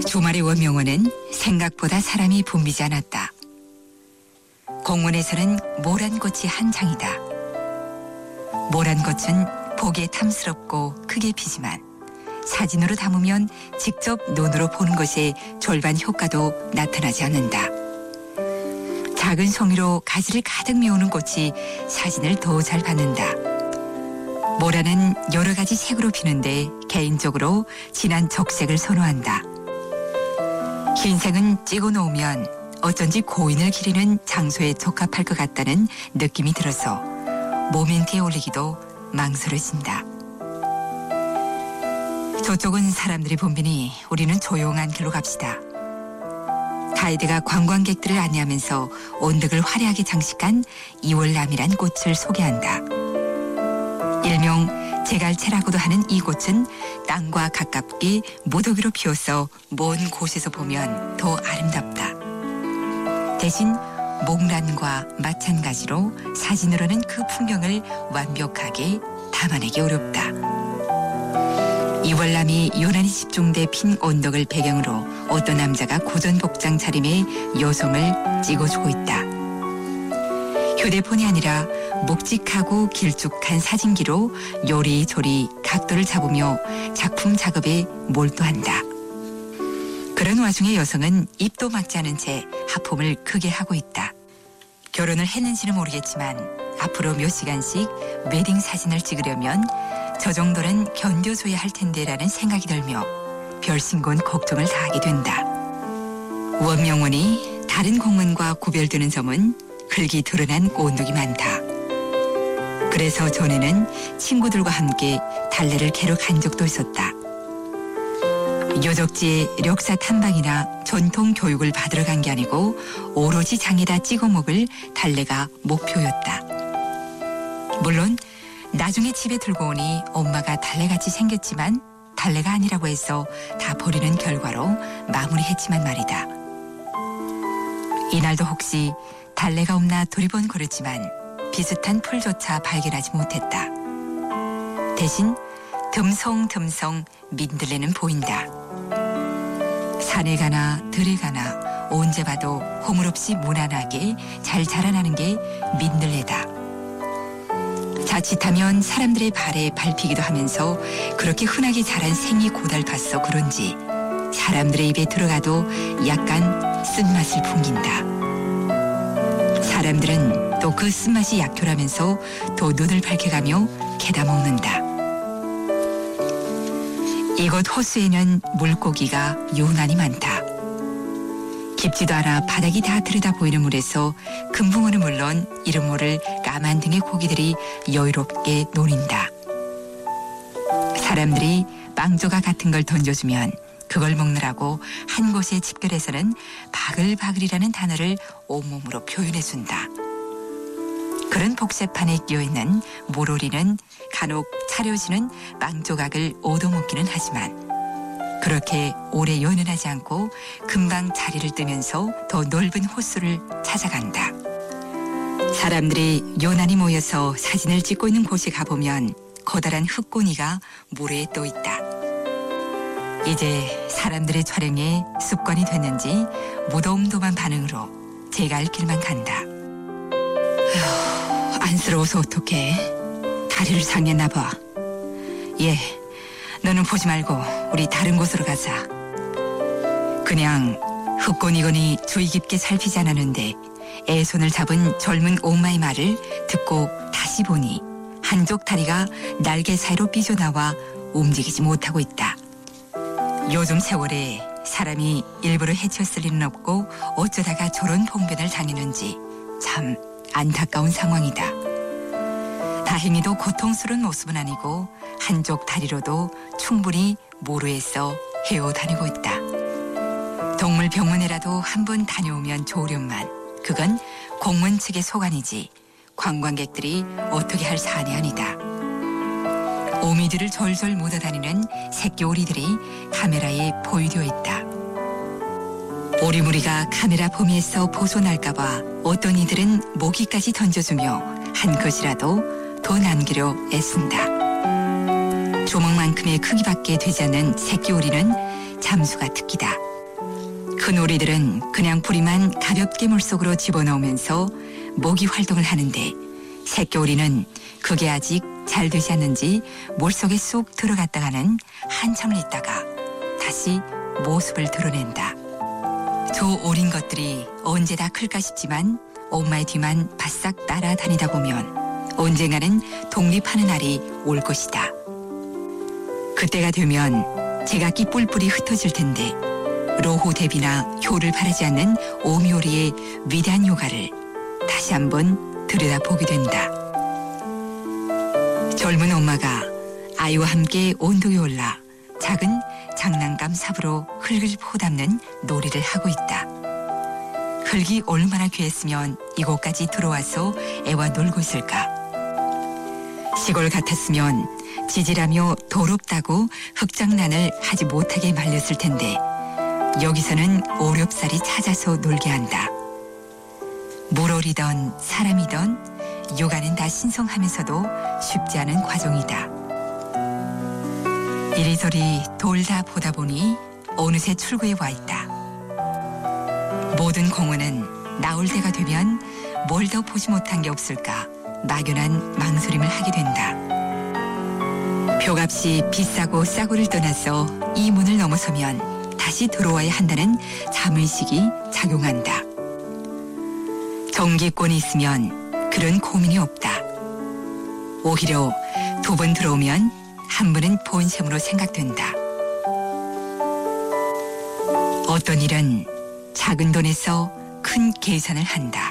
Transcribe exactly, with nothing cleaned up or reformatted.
주말의 원명원은 생각보다 사람이 붐비지 않았다. 공원에서는 모란 꽃이 한창이다. 모란 꽃은 보기에 탐스럽고 크게 피지만 사진으로 담으면 직접 눈으로 보는 것의 절반 효과도 나타나지 않는다. 작은 송이로 가지를 가득 메우는 꽃이 사진을 더 잘 받는다. 모란은 여러 가지 색으로 피는데 개인적으로 진한 적색을 선호한다. 흰색은 찍어 놓으면 어쩐지 고인을 기리는 장소에 적합할 것 같다는 느낌이 들어서 모멘트에 올리기도 망설여진다. 저쪽은 사람들이 붐비니 우리는 조용한 길로 갑시다. 가이드가 관광객들을 안내하면서 온득을 화려하게 장식한 이월남이란 꽃을 소개한다. 일명 제갈채라고도 하는 이 꽃은 땅과 가깝게 무더기로 피어서 먼 곳에서 보면 더 아름답다. 대신 목란과 마찬가지로 사진으로는 그 풍경을 완벽하게 담아내기 어렵다. 이월남이 요란히 집중돼 핀 언덕을 배경으로 어떤 남자가 고전복장 차림의 여성을 찍어주고 있다. 휴대폰이 아니라 묵직하고 길쭉한 사진기로 요리조리 각도를 잡으며 작품 작업에 몰두한다. 그런 와중에 여성은 입도 막지 않은 채 하품을 크게 하고 있다. 결혼을 했는지는 모르겠지만 앞으로 몇 시간씩 웨딩 사진을 찍으려면 저 정도는 견뎌줘야 할 텐데라는 생각이 들며 별신곤 걱정을 다하게 된다. 원명원이 다른 공원과 구별되는 점은 흙이 드러난 온둑이 많다. 그래서 전에는 친구들과 함께 달래를 캐러 간 적도 있었다. 요적지에 력사 탐방이나 전통 교육을 받으러 간 게 아니고 오로지 장에다 찍어 먹을 달래가 목표였다. 물론 나중에 집에 들고 오니 엄마가 달래같이 생겼지만 달래가 아니라고 해서 다 버리는 결과로 마무리했지만 말이다. 이날도 혹시 달래가 없나 두리번거렸지만 비슷한 풀조차 발견하지 못했다. 대신 듬성듬성 민들레는 보인다. 산에 가나 들에 가나 언제 봐도 허물없이 무난하게 잘 자라나는 게 민들레다. 자칫하면 사람들의 발에 밟히기도 하면서 그렇게 흔하게 자란 생이 고달팠어 그런지 사람들의 입에 들어가도 약간 쓴맛을 풍긴다. 사람들은 또 그 쓴맛이 약효라면서 더 눈을 밝혀가며 캐다 먹는다. 이곳 호수에는 물고기가 유난히 많다. 깊지도 않아 바닥이 다 들여다 보이는 물에서 금붕어는 물론 이름 모를 까만 등의 고기들이 여유롭게 노린다. 사람들이 빵조각 같은 걸 던져주면 그걸 먹느라고 한 곳에 집결해서는 바글바글이라는 단어를 온몸으로 표현해준다. 그런 복세판에 끼어있는 모로리는 간혹 차려지는 빵조각을 얻어먹기는 하지만 그렇게 오래 연연하지 않고 금방 자리를 뜨면서 더 넓은 호수를 찾아간다. 사람들이 요난히 모여서 사진을 찍고 있는 곳에 가보면 커다란 흙고니가 모래에 떠 있다. 이제 사람들의 촬영에 습관이 됐는지 무덤덤한 반응으로 제가 알 길만 간다. 휴, 안쓰러워서 어떡해. 다리를 상했나 봐. 예, 너는 보지 말고 우리 다른 곳으로 가자. 그냥 흙고니거니 주의 깊게 살피지 않았는데 애 손을 잡은 젊은 엄마의 말을 듣고 다시 보니 한쪽 다리가 날개 사이로 삐져나와 움직이지 못하고 있다. 요즘 세월에 사람이 일부러 해쳤을 일은 없고 어쩌다가 저런 봉변을 당했는지 참 안타까운 상황이다. 다행히도 고통스러운 모습은 아니고 한쪽 다리로도 충분히 모루에서 헤어 다니고 있다. 동물병원에라도 한번 다녀오면 좋으련만 그건 공원 측의 소관이지 관광객들이 어떻게 할 사안이 아니다. 오미들을 절절 묻어다니는 새끼 오리들이 카메라에 포위되어 있다. 오리무리가 카메라 범위에서 벗어날까봐 어떤 이들은 모기까지 던져주며 한 것이라도 더 남기려 애쓴다. 조목만큼의 크기밖에 되지 않는 새끼 오리는 잠수가 특기다. 큰 오리들은 그냥 부리만 가볍게 물속으로 집어넣으면서 모기 활동을 하는데 새끼 오리는 그게 아직 잘 되지 않는지 물속에 쑥 들어갔다가는 한참을 있다가 다시 모습을 드러낸다. 저 어린 것들이 언제 다 클까 싶지만 엄마의 뒤만 바싹 따라다니다 보면 언젠가는 독립하는 날이 올 것이다. 그때가 되면 제각기 뿔뿔이 흩어질 텐데 로호 대비나 효를 바라지 않는 오미오리의 위대한 요가를 다시 한번 들여다보게 된다. 젊은 엄마가 아이와 함께 온도에 올라 작은 장난감 삽으로 흙을 포담는 놀이를 하고 있다. 흙이 얼마나 귀했으면 이곳까지 들어와서 애와 놀고 있을까. 시골 같았으면 지질하며 더럽다고 흙장난을 하지 못하게 말렸을 텐데 여기서는 오렵살이 찾아서 놀게 한다. 물오리던 사람이던 요가는 다 신성하면서도 쉽지 않은 과정이다. 이리저리 돌다 보다 보니 어느새 출구에 와 있다. 모든 공원은 나올 때가 되면 뭘 더 보지 못한 게 없을까 막연한 망설임을 하게 된다. 표값이 비싸고 싸고를 떠나서 이 문을 넘어서면 다시 들어와야 한다는 자문식이 작용한다. 정기권이 있으면 그런 고민이 없다. 오히려 두 번 들어오면 한 번은 본셈으로 생각된다. 어떤 일은 작은 돈에서 큰 계산을 한다.